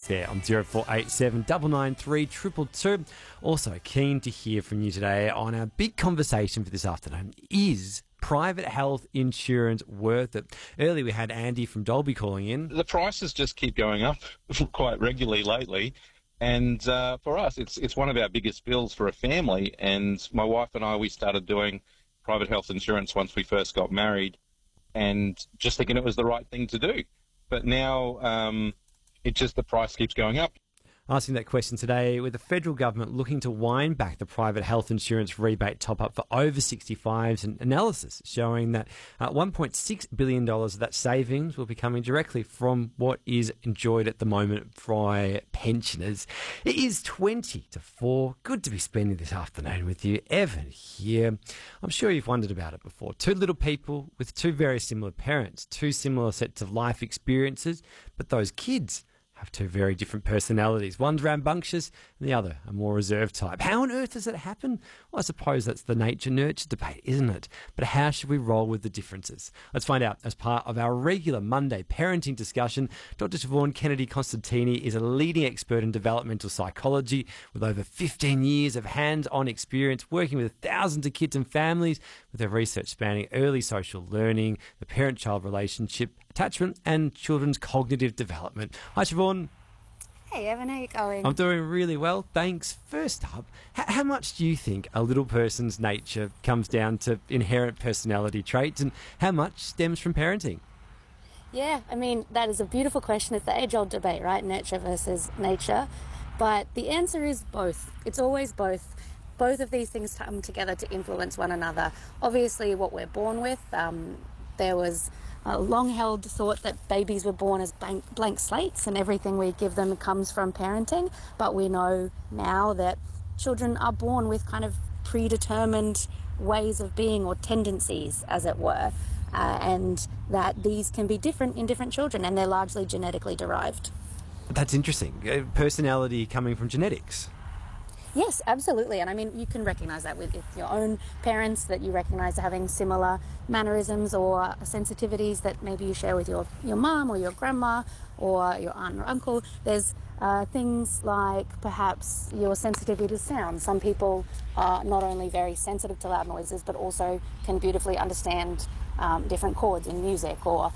there on 0487 993 222. Also keen to hear from you today on our big conversation for this afternoon. Is private health insurance worth it? Earlier we had Andy from Dalby calling in. The prices just keep going up quite regularly lately. And for us, it's one of our biggest bills for a family. And my wife and I, we started doing private health insurance once we first got married, and just thinking it was the right thing to do. But now the price keeps going up. Asking that question today, with the federal government looking to wind back the private health insurance rebate top-up for over 65s, and analysis showing that $1.6 billion of that savings will be coming directly from what is enjoyed at the moment by pensioners. It is 20 to 4. Good to be spending this afternoon with you. Evan here. I'm sure you've wondered about it before. Two little people with two very similar parents, two similar sets of life experiences, but those kids have two very different personalities. One's rambunctious and the other a more reserved type. How on earth does it happen? Well, I suppose that's the nature-nurture debate, isn't it? But how should we roll with the differences? Let's find out as part of our regular Monday parenting discussion. Dr. Siobhan Kennedy-Constantini is a leading expert in developmental psychology with over 15 years of hands-on experience working with thousands of kids and families, with her research spanning early social learning, the parent-child relationship, attachment and children's cognitive development. Hi, Siobhan. Hey, Evan, how you going? I'm doing really well, thanks. First up, how much do you think a little person's nature comes down to inherent personality traits, and how much stems from parenting? Yeah, I mean, that is a beautiful question. It's the age-old debate, right? Nurture versus nature. But the answer is both. It's always both. Both of these things come together to influence one another. Obviously, what we're born with, there was a long-held thought that babies were born as blank slates and everything we give them comes from parenting, but we know now that children are born with kind of predetermined ways of being, or tendencies, as it were, and that these can be different in different children, and they're largely genetically derived. That's interesting. Personality coming from genetics. Yes, absolutely. And I mean, you can recognise that with your own parents, that you recognise having similar mannerisms or sensitivities that maybe you share with your mum or your grandma or your aunt or uncle. There's things like perhaps your sensitivity to sound. Some people are not only very sensitive to loud noises, but also can beautifully understand different chords in music, or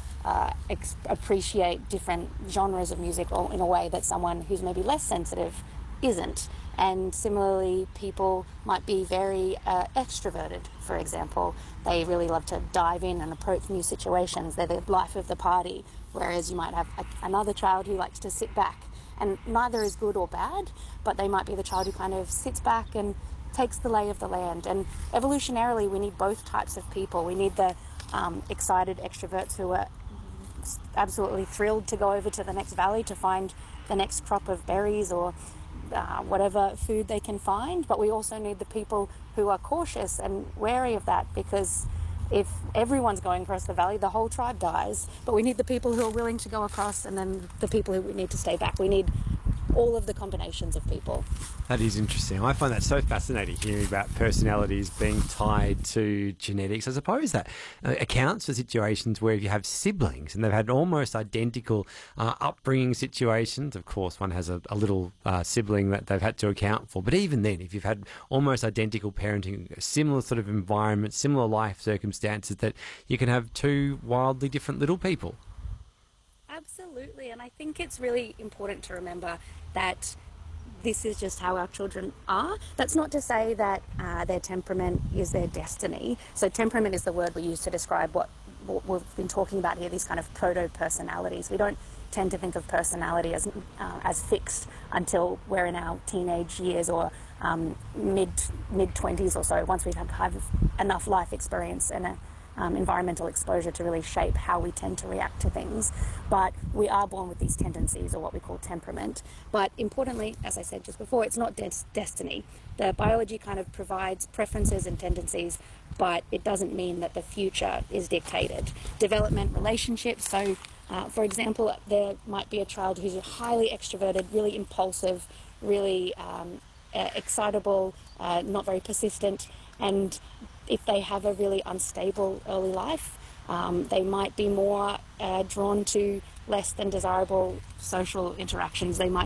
appreciate different genres of music in a way that someone who's maybe less sensitive isn't. And similarly, people might be very extroverted, for example. They really love to dive in and approach new situations. They're the life of the party, whereas you might have another child who likes to sit back. And neither is good or bad, but they might be the child who kind of sits back and takes the lay of the land. And evolutionarily, we need both types of people. We need the excited extroverts who are absolutely thrilled to go over to the next valley to find the next crop of berries or whatever food they can find, but we also need the people who are cautious and wary of that, because if everyone's going across the valley, the whole tribe dies. But we need the people who are willing to go across, and then the people who need to stay back. We need all of the combinations of people. That is interesting. I find that so fascinating, hearing about personalities being tied to genetics. I suppose that accounts for situations where if you have siblings and they've had almost identical upbringing situations. Of course, one has a little sibling that they've had to account for. But even then, if you've had almost identical parenting, similar sort of environment, similar life circumstances, that you can have two wildly different little people. Absolutely, and I think it's really important to remember that this is just how our children are. That's not to say that their temperament is their destiny. So temperament is the word we use to describe what we've been talking about here, these kind of proto-personalities. We don't tend to think of personality as fixed until we're in our teenage years or mid-20s or so, once we've had enough life experience and environmental exposure to really shape how we tend to react to things. But we are born with these tendencies, or what we call temperament. But importantly, as I said just before, it's not destiny. The biology kind of provides preferences and tendencies, but it doesn't mean that the future is dictated. Development, relationships, so for example, there might be a child who's highly extroverted, really impulsive, really excitable, not very persistent, and if they have a really unstable early life, they might be more drawn to less than desirable social interactions. They might